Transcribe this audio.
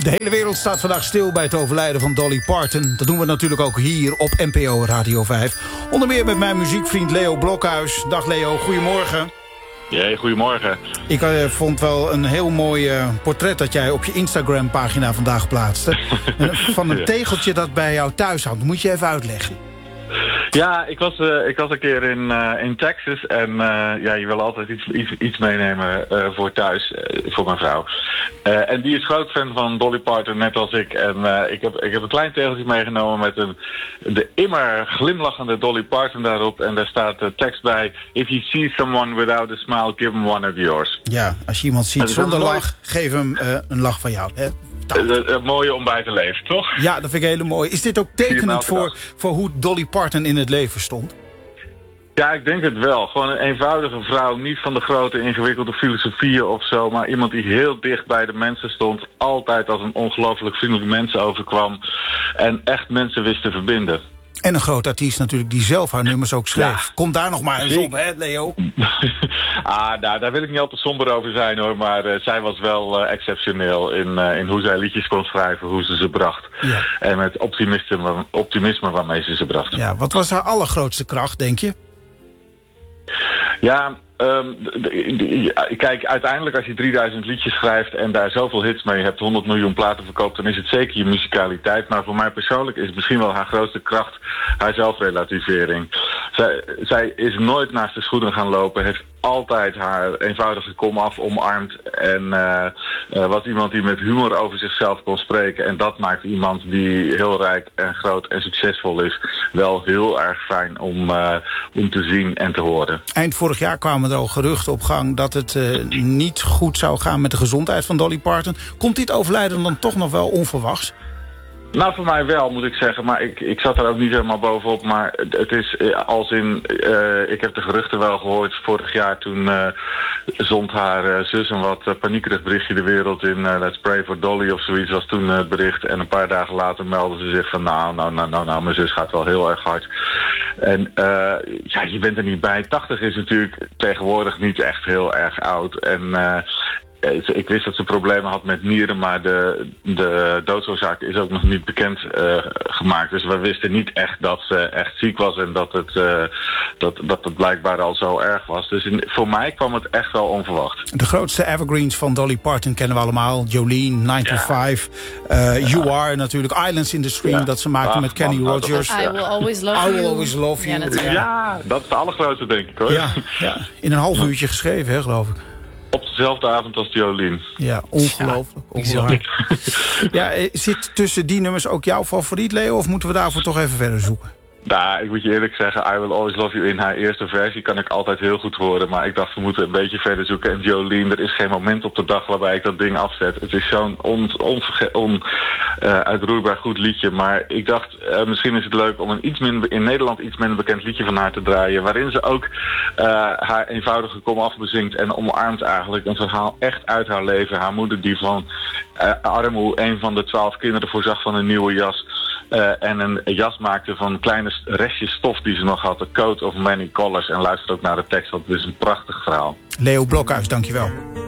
De hele wereld staat vandaag stil bij het overlijden van Dolly Parton. Dat doen we natuurlijk ook hier op NPO Radio 5. Onder meer met mijn muziekvriend Leo Blokhuis. Dag Leo, goedemorgen. Ja, goedemorgen. Ik vond wel een heel mooi portret dat jij op je Instagram-pagina vandaag plaatste. Van een tegeltje dat bij jou thuis hangt. Moet je even uitleggen. Ja, ik was een keer in Texas en je wil altijd iets meenemen voor thuis, voor mijn vrouw. En die is groot fan van Dolly Parton, net als ik. En ik heb een klein tegeltje meegenomen met de immer glimlachende Dolly Parton daarop. En daar staat de tekst bij: If you see someone without a smile, give him one of yours. Ja, als je iemand ziet zonder lach, geef hem een lach van jou, hè? Een mooie om bij te leven, toch? Ja, dat vind ik heel mooi. Is dit ook tekenend voor hoe Dolly Parton in het leven stond? Ja, ik denk het wel. Gewoon een eenvoudige vrouw. Niet van de grote ingewikkelde filosofieën of zo. Maar iemand die heel dicht bij de mensen stond. Altijd als een ongelooflijk vriendelijk mens overkwam. En echt mensen wist te verbinden. En een groot artiest natuurlijk die zelf haar nummers ook schreef. Ja. Kom daar nog maar eens op, hè, Leo? Daar wil ik niet al te somber over zijn, hoor. Maar zij was wel exceptioneel in hoe zij liedjes kon schrijven, hoe ze bracht. Ja. En met optimisme waarmee ze bracht. Ja, wat was haar allergrootste kracht, denk je? Ja, kijk, uiteindelijk als je 3000 liedjes schrijft en daar zoveel hits mee hebt, 100 miljoen platen verkoopt, dan is het zeker je muzikaliteit. Maar voor mij persoonlijk is het misschien wel haar grootste kracht haar zelfrelativering. Zij is nooit naast de schoenen gaan lopen, heeft altijd haar eenvoudige komaf omarmd en was iemand die met humor over zichzelf kon spreken. En dat maakt iemand die heel rijk en groot en succesvol is wel heel erg fijn om te zien en te horen. Eind vorig jaar kwamen er al geruchten op gang dat het niet goed zou gaan met de gezondheid van Dolly Parton. Komt dit overlijden dan toch nog wel onverwachts? Nou, voor mij wel, moet ik zeggen. Maar ik zat er ook niet helemaal bovenop. Maar het is als in... ik heb de geruchten wel gehoord. Vorig jaar toen zond haar zus een wat paniekerig berichtje de wereld in. Let's pray for Dolly of zoiets was toen het bericht. En een paar dagen later meldde ze zich van... Nou, mijn zus gaat wel heel erg hard. En je bent er niet bij. 80 is natuurlijk tegenwoordig niet echt heel erg oud. En... ik wist dat ze problemen had met nieren, maar de doodsoorzaak is ook nog niet bekend gemaakt. Dus we wisten niet echt dat ze echt ziek was en dat het blijkbaar al zo erg was. Dus voor mij kwam het echt wel onverwacht. De grootste evergreens van Dolly Parton kennen we allemaal. Jolene, 9 to 5, You Are natuurlijk, Islands in the Stream, dat ze maakte met Kenny Rogers. I Will Always Love You. I Will Always Love You. Ja, dat is de allergrootste, denk ik, hoor. Ja. In een half uurtje geschreven, hè, geloof ik. Op dezelfde avond als Jolene. Ja, ongelooflijk. Ja, zit tussen die nummers ook jouw favoriet, Leo? Of moeten we daarvoor toch even verder zoeken? Nou, ik moet je eerlijk zeggen, I Will Always Love You in haar eerste versie kan ik altijd heel goed horen. Maar ik dacht, we moeten een beetje verder zoeken. En Jolene, er is geen moment op de dag waarbij ik dat ding afzet. Het is zo'n uitroeibaar goed liedje. Maar ik dacht, misschien is het leuk om in Nederland iets minder bekend liedje van haar te draaien. Waarin ze ook haar eenvoudige komaf bezingt en omarmt eigenlijk een verhaal echt uit haar leven. Haar moeder die van armoe een van de 12 kinderen voorzag van een nieuwe jas. En een jas maakte van kleine restjes stof die ze nog had. A Coat of Many Colors. En luister ook naar de tekst, want het is een prachtig verhaal. Leo Blokhuis, dankjewel.